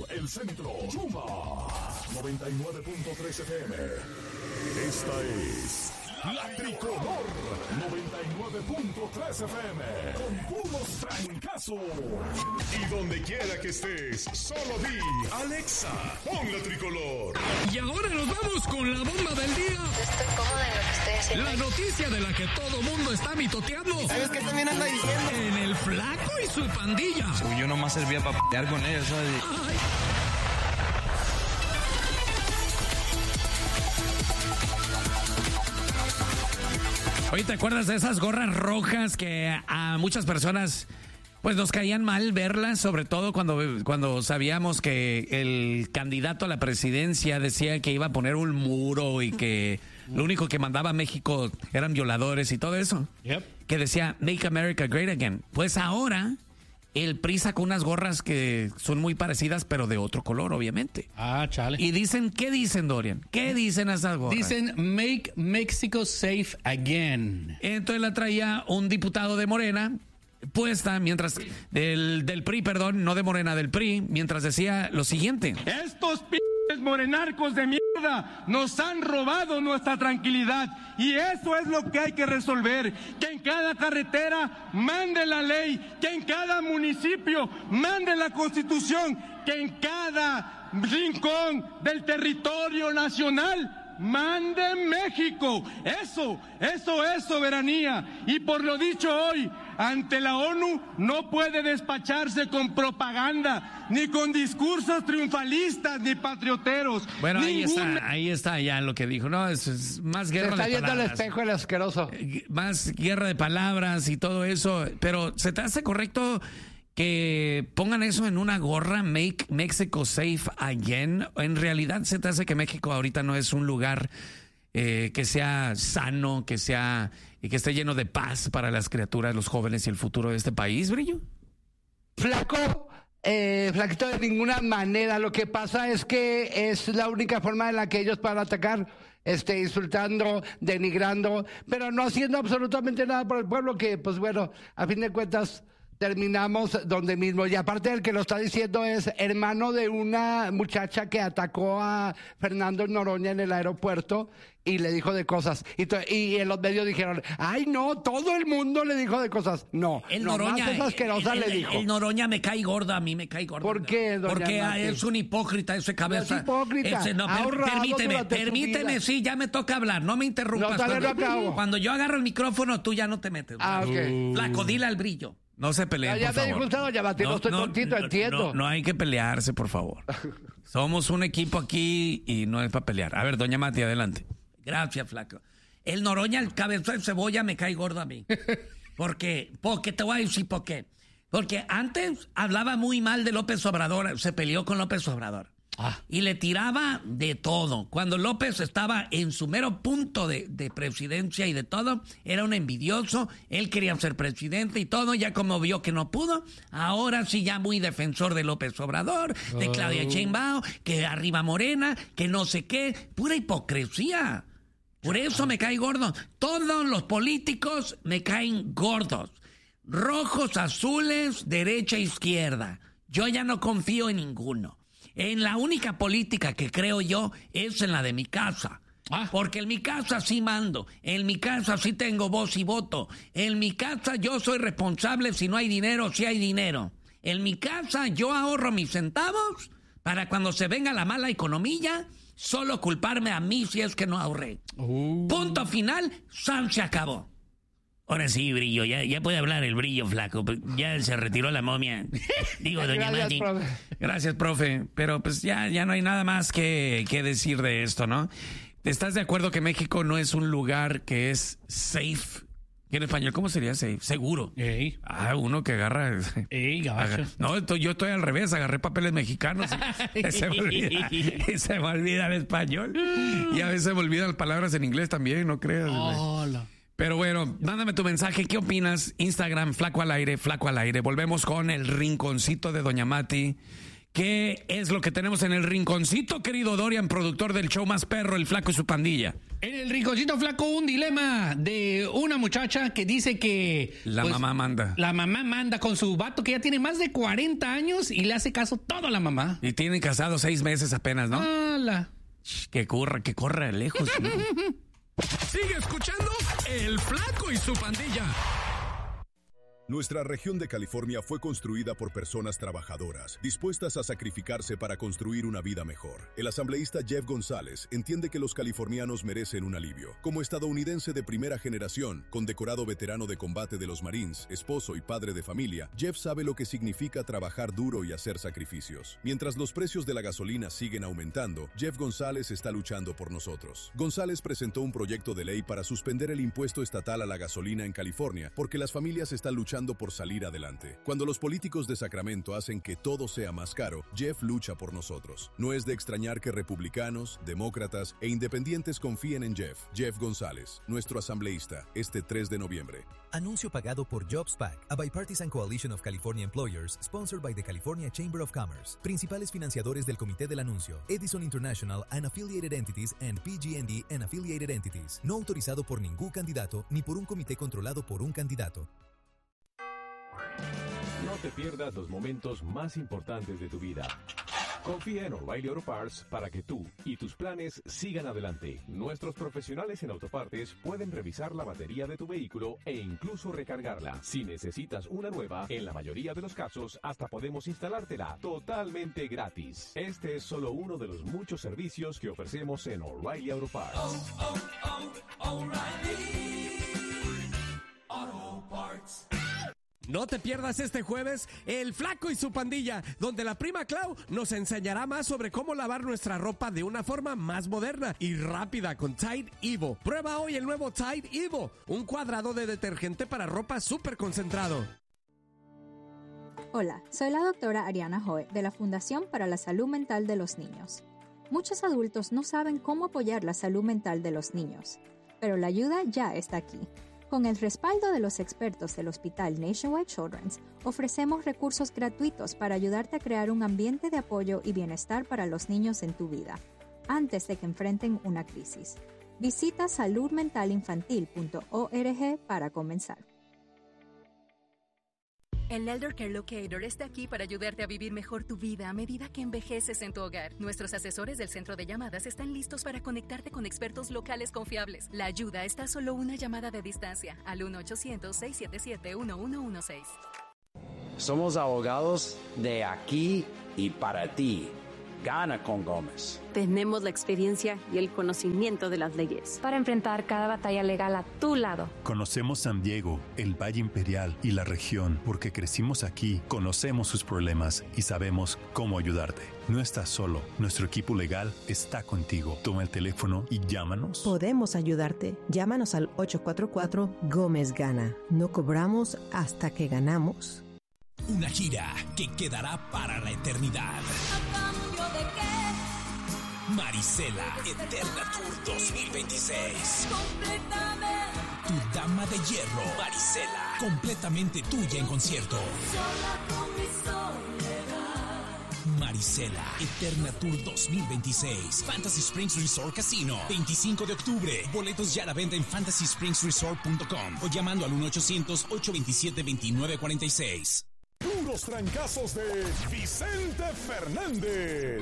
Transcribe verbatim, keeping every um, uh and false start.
el centro, Yuma, noventa y nueve punto tres F M. Esta es La Tricolor, noventa y nueve punto tres F M, con puros trancazos. Y donde quiera que estés, solo di, Alexa, pon La Tricolor. Y ahora nos vamos con la bomba del día. Estoy cómoda en lo que estoy haciendo. La noticia de la que todo mundo está mitoteando. ¿Sabes qué también anda diciendo? En el Flaco y su pandilla. Uy, yo nomás servía para pelear con ellos, ¿sabes? Ay. Oye, ¿te acuerdas de esas gorras rojas que a muchas personas pues nos caían mal verlas, sobre todo cuando, cuando sabíamos que el candidato a la presidencia decía que iba a poner un muro y que lo único que mandaba a México eran violadores y todo eso? Yep. Que decía Make America Great Again. Pues ahora el P R I sacó unas gorras que son muy parecidas, pero de otro color, obviamente. Ah, chale. Y dicen, ¿qué dicen, Dorian? ¿Qué dicen esas gorras? Dicen Make Mexico Safe Again. Entonces la traía un diputado de Morena puesta, mientras del, del P R I, perdón, no de Morena, del P R I, mientras decía lo siguiente. Estos p*** morenarcos de mierda nos han robado nuestra tranquilidad y eso es lo que hay que resolver, que en cada carretera mande la ley, que en cada municipio mande la Constitución, que en cada rincón del territorio nacional mande México. Eso, eso es soberanía. Y por lo dicho hoy, ante la ONU no puede despacharse con propaganda, ni con discursos triunfalistas, ni patrioteros. Bueno, ahí Ningún... está, ahí está ya lo que dijo, ¿no? Es, es más guerra de palabras. Se está viendo el espejo el asqueroso. Más guerra de palabras y todo eso. Pero ¿se te hace correcto que pongan eso en una gorra, Make Mexico Safe Again? En realidad se te hace que México ahorita no es un lugar eh, que sea sano, que sea y que esté lleno de paz para las criaturas, los jóvenes y el futuro de este país, Brillo. Flaco, eh, Flaquito, de ninguna manera. Lo que pasa es que es la única forma en la que ellos puedan atacar, este, insultando, denigrando, pero no haciendo absolutamente nada por el pueblo, que pues bueno, a fin de cuentas terminamos donde mismo. Y aparte el que lo está diciendo es hermano de una muchacha que atacó a Fernando Noroña en el aeropuerto y le dijo de cosas. Y, to- y en los medios dijeron, ay no, todo el mundo le dijo de cosas. No, El nomás Noroña, esa asquerosa el, le el- dijo. El Noroña me cae gorda, a mí me cae gorda. ¿Por qué, doña Porque ah, Mati? es un hipócrita ese cabeza. No es hipócrita, Ese, no, ha per- ahorrado permíteme, durante su permíteme, vida. sí, ya me toca hablar, no me interrumpas. No, dale, cuando, no acabo. cuando yo agarro el micrófono, tú ya no te metes. Ah, ok. Flaco, dile al Brillo. No se peleen, Ya por me favor. dijo usted, doña Mati, no estoy tontito, no, entiendo. No, no hay que pelearse, por favor. Somos un equipo aquí y no es para pelear. A ver, doña Mati, adelante. Gracias, Flaco. El Noroña, el cabezón de cebolla, me cae gordo a mí. ¿Por qué? Porque te voy a decir por qué. Porque antes hablaba muy mal de López Obrador, se peleó con López Obrador. Ah. Y le tiraba de todo. Cuando López estaba en su mero punto de, de presidencia y de todo, era un envidioso, él quería ser presidente y todo, ya como vio que no pudo, ahora sí ya muy defensor de López Obrador, de Claudia Sheinbaum, que arriba Morena, que no sé qué, pura hipocresía. Por eso me cae gordo. Todos los políticos me caen gordos. Rojos, azules, derecha, izquierda. Yo ya no confío en ninguno. En la única política que creo yo es en la de mi casa. Ah. Porque en mi casa sí mando, en mi casa sí tengo voz y voto, en mi casa yo soy responsable si no hay dinero, si hay dinero. En mi casa yo ahorro mis centavos para cuando se venga la mala economía, solo culparme a mí si es que no ahorré. Uh. Punto final, San se acabó. Ahora sí, Brillo, ya, ya puede hablar el Brillo, Flaco. Ya se retiró la momia. Digo, doña Gracias, Mati. profe. Gracias, profe. Pero pues ya, ya no hay nada más que, que decir de esto, ¿no? ¿Estás de acuerdo que México no es un lugar que es safe? ¿En español cómo sería safe? Seguro. Ey, Ah, uno que agarra... ey, gabacho. Agar- No, esto- yo estoy al revés, agarré papeles mexicanos y se me olvida, y se me olvida el español. Y a veces me olvidan las palabras en inglés también, no creas. güey. Hola. Pero bueno, mándame tu mensaje, ¿qué opinas? Instagram, Flaco al Aire, Flaco al Aire. Volvemos con el rinconcito de Doña Mati, ¿Qué es lo que tenemos en el rinconcito, querido Dorian, productor del show más perro, El Flaco y su pandilla? En el rinconcito, Flaco, un dilema de una muchacha que dice que... La pues, mamá manda. La mamá manda con su vato que ya tiene más de cuarenta años y le hace caso todo a la mamá. Y tienen casados seis meses apenas, ¿no? ¡Hala! Que corra, que corra lejos. ¿No? Sigue escuchando El Flaco y su pandilla. Nuestra región de California fue construida por personas trabajadoras, dispuestas a sacrificarse para construir una vida mejor. El asambleísta Jeff González entiende que los californianos merecen un alivio. Como estadounidense de primera generación, condecorado veterano de combate de los Marines, esposo y padre de familia, Jeff sabe lo que significa trabajar duro y hacer sacrificios. Mientras los precios de la gasolina siguen aumentando, Jeff González está luchando por nosotros. González presentó un proyecto de ley para suspender el impuesto estatal a la gasolina en California, porque las familias están luchando por salir adelante. Cuando los políticos de Sacramento hacen que todo sea más caro, Jeff lucha por nosotros. No es de extrañar que republicanos, demócratas e independientes confíen en Jeff. Jeff González, nuestro asambleísta, este tres de noviembre. Anuncio pagado por JobsPAC, a bipartisan coalition of California employers, sponsored by the California Chamber of Commerce. Principales financiadores del comité del anuncio: Edison International and Affiliated Entities and P G and E and Affiliated Entities. No autorizado por ningún candidato ni por un comité controlado por un candidato. No te pierdas los momentos más importantes de tu vida. Confía en O'Reilly Auto Parts para que tú y tus planes sigan adelante. Nuestros profesionales en autopartes pueden revisar la batería de tu vehículo e incluso recargarla. Si necesitas una nueva, en la mayoría de los casos hasta podemos instalártela totalmente gratis. Este es solo uno de los muchos servicios que ofrecemos en O'Reilly Auto Parts. Oh, oh, oh, O'Reilly Auto Parts. No te pierdas este jueves El Flaco y su pandilla, donde la prima Clau nos enseñará más sobre cómo lavar nuestra ropa de una forma más moderna y rápida con Tide Evo. Prueba hoy el nuevo Tide Evo, un cuadrado de detergente para ropa súper concentrado. Hola, soy la doctora Ariana Joe de la Fundación para la Salud Mental de los Niños. Muchos adultos no saben cómo apoyar la salud mental de los niños, pero la ayuda ya está aquí. Con el respaldo de los expertos del Hospital Nationwide Children's, ofrecemos recursos gratuitos para ayudarte a crear un ambiente de apoyo y bienestar para los niños en tu vida, antes de que enfrenten una crisis. Visita salud mental infantil punto org para comenzar. El Elder Care Locator está aquí para ayudarte a vivir mejor tu vida a medida que envejeces en tu hogar. Nuestros asesores del centro de llamadas están listos para conectarte con expertos locales confiables. La ayuda está a solo una llamada de distancia al uno ochocientos, seis siete siete, uno uno uno seis. Somos abogados de aquí y para ti. Gana con Gómez. Tenemos la experiencia y el conocimiento de las leyes para enfrentar cada batalla legal a tu lado. Conocemos San Diego, el Valle Imperial y la región porque crecimos aquí, conocemos sus problemas y sabemos cómo ayudarte. No estás solo, nuestro equipo legal está contigo. Toma el teléfono y llámanos. Podemos ayudarte. Llámanos al ocho cuatro cuatro Gómez Gana. No cobramos hasta que ganamos. Una gira que quedará para la eternidad. Marisela Eterna Tour dos mil veintiséis. Tu dama de hierro, Marisela, completamente tuya en concierto. Marisela Eterna Tour dos mil veintiséis. Fantasy Springs Resort Casino, veinticinco de octubre. Boletos ya a la venta en fantasy springs resort punto com o llamando al uno ochocientos, ocho veintisiete, veintinueve cuarenta y seis. Puros trancazos de Vicente Fernández.